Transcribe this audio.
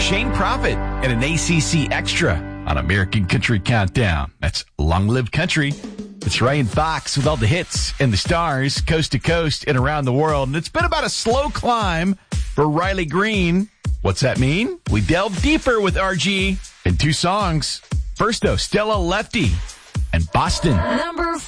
Shane Prophet and an ACC Extra on American Country Countdown. That's Long Live Country. It's Ryan Fox with all the hits and the stars, coast to coast and around the world. And it's been about a slow climb for Riley Green. What's that mean? We delve deeper with RG in 2 songs. First, though, Stella Lefty and Boston. Number